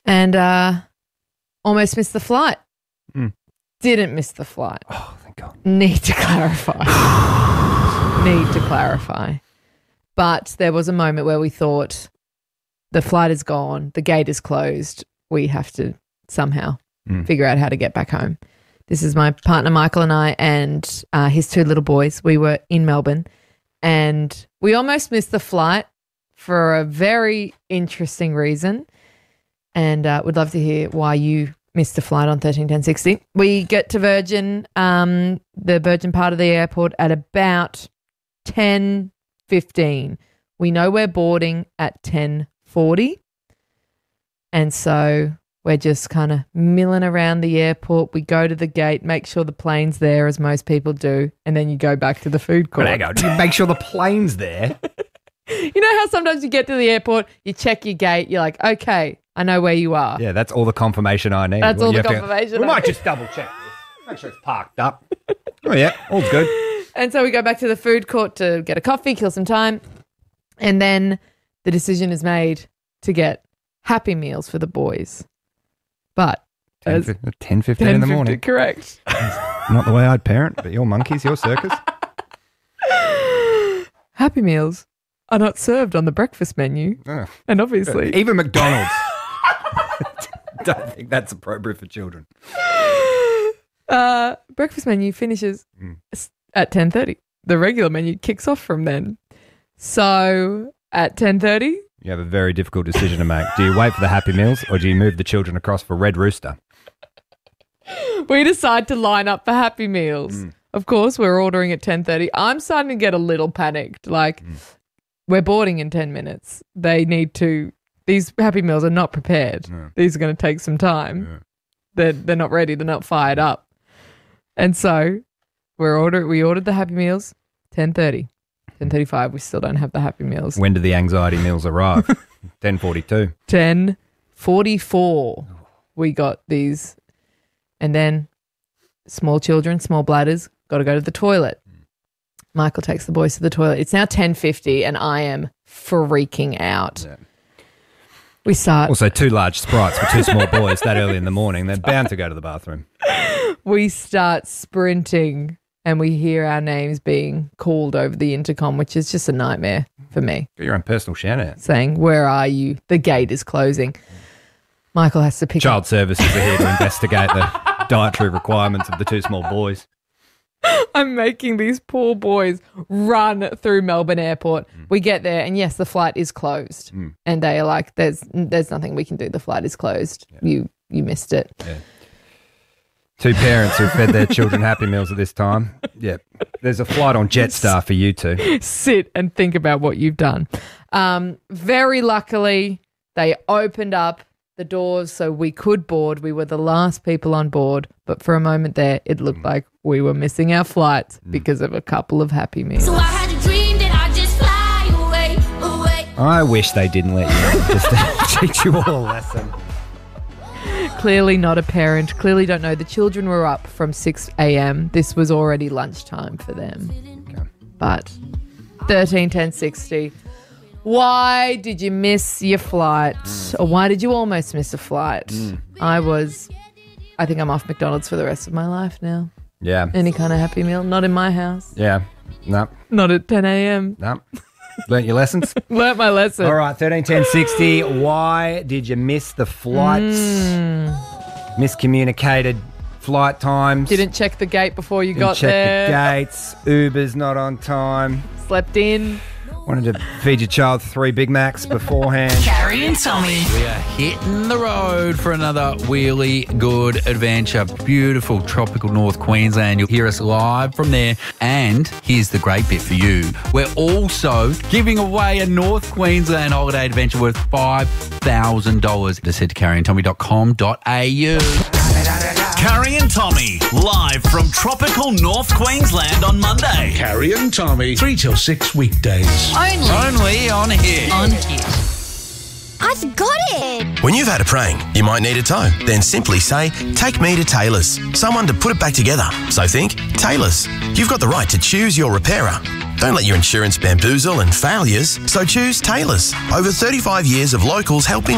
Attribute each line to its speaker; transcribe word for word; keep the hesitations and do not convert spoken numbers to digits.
Speaker 1: And uh, almost missed the flight.
Speaker 2: Mm.
Speaker 1: Didn't miss the flight.
Speaker 2: Oh, thank God.
Speaker 1: Need to clarify. Need to clarify. But there was a moment where we thought the flight is gone, the gate is closed, we have to somehow mm. figure out how to get back home. This is my partner Michael and I and uh, his two little boys. We were in Melbourne and we almost missed the flight for a very interesting reason, and uh, would love to hear why you missed the flight on thirteen ten sixty. We get to Virgin, um, the Virgin part of the airport at about ten fifteen. We know we're boarding at ten forty, and so we're just kind of milling around the airport. We go to the gate, make sure the plane's there, as most people do, and then you go back to the food court.
Speaker 2: Well, there you go. Make sure the plane's there.
Speaker 1: You know how sometimes you get to the airport, you check your gate, you're like, okay, I know where you are.
Speaker 2: Yeah, that's all the confirmation I need.
Speaker 1: That's
Speaker 2: well,
Speaker 1: all the
Speaker 2: to,
Speaker 1: confirmation
Speaker 2: We
Speaker 1: I
Speaker 2: might
Speaker 1: need.
Speaker 2: just double check this. Make sure it's parked up. Oh, yeah, all's good.
Speaker 1: And so we go back to the food court to get a coffee, kill some time, and then the decision is made to get Happy Meals for the boys. But
Speaker 2: ten fifteen in the morning.
Speaker 1: Correct.
Speaker 2: Not the way I'd parent, but your monkeys, your circus.
Speaker 1: Happy Meals are not served on the breakfast menu. Oh. And obviously...
Speaker 2: Even McDonald's. Don't think that's appropriate for children.
Speaker 1: Uh, breakfast menu finishes mm. at ten thirty. The regular menu kicks off from then. So at ten thirty...
Speaker 2: You have a very difficult decision to make. Do you wait for the Happy Meals or do you move the children across for Red Rooster?
Speaker 1: We decide to line up for Happy Meals. Mm. Of course, we're ordering at ten thirty. I'm starting to get a little panicked. Like, mm. we're boarding in ten minutes. They need to... These Happy Meals are not prepared. No. These are going to take some time. Yeah. They're, they're not ready. They're not fired up. And so we're order, we ordered the Happy Meals, ten thirty. ten thirty-five, we still don't have the Happy Meals.
Speaker 2: When do the anxiety meals arrive? ten forty-two.
Speaker 1: ten forty-four, we got these. And then small children, small bladders, got to go to the toilet. Michael takes the boys to the toilet. It's now ten fifty and I am freaking out. Yeah. We start...
Speaker 2: Also, two large Sprites for two small boys that early in the morning. They're bound to go to the bathroom.
Speaker 1: We start sprinting. And we hear our names being called over the intercom, which is just a nightmare for me.
Speaker 2: Got your own personal shout-out.
Speaker 1: Saying, where are you? The gate is closing. Michael has to pick
Speaker 2: Child
Speaker 1: up.
Speaker 2: Services are here to investigate the dietary requirements of the two small boys.
Speaker 1: I'm making these poor boys run through Melbourne Airport. Mm. We get there, and yes, the flight is closed. Mm. And they are like, there's there's nothing we can do. The flight is closed. Yeah. You you missed it.
Speaker 2: Yeah. Two parents who fed their children Happy Meals at this time. Yep. There's a flight on Jetstar for you two.
Speaker 1: Sit and think about what you've done. Um, very luckily, they opened up the doors so we could board. We were the last people on board, but for a moment there, it looked mm. like we were missing our flights mm. because of a couple of Happy Meals.
Speaker 3: So I had a dream that I just fly away, away.
Speaker 2: I wish they didn't let you just to teach you all a lesson.
Speaker 1: Clearly not a parent, clearly don't know. The children were up from six a.m. This was already lunchtime for them. Okay. But thirteen ten sixty, why did you miss your flight? Mm. Or why did you almost miss a flight? Mm. I was, I think I'm off McDonald's for the rest of my life now.
Speaker 2: Yeah.
Speaker 1: Any kind of Happy Meal, not in my house.
Speaker 2: Yeah, no.
Speaker 1: Not at ten a.m.
Speaker 2: No. Learnt your lessons?
Speaker 1: Learnt my lesson.
Speaker 2: All right, thirteen ten sixty. Why did you miss the flights?
Speaker 1: Mm.
Speaker 2: Miscommunicated flight times.
Speaker 1: Didn't check the gate before you
Speaker 2: Didn't
Speaker 1: got
Speaker 2: check
Speaker 1: there.
Speaker 2: the gates. Uber's not on time.
Speaker 1: Slept in.
Speaker 2: Wanted to feed your child three Big Macs beforehand.
Speaker 4: Carrie and Tommy. We are hitting the road for another really good adventure. Beautiful tropical North Queensland. You'll hear us live from there. And here's the great bit for you. We're also giving away a North Queensland holiday adventure worth five thousand dollars. Just head to carrie and tommy dot com dot a u.
Speaker 5: Carrie and Tommy, live from tropical North Queensland on Monday.
Speaker 6: Carrie and Tommy, three till six weekdays.
Speaker 4: Only. Only on here.
Speaker 3: On here. I've got it.
Speaker 7: When you've had a prank, you might need a tow. Then simply say, take me to Taylor's. Someone to put it back together. So think, Taylor's. You've got the right to choose your repairer. Don't let your insurance bamboozle and failures, so choose Taylor's. Over thirty-five years of locals helping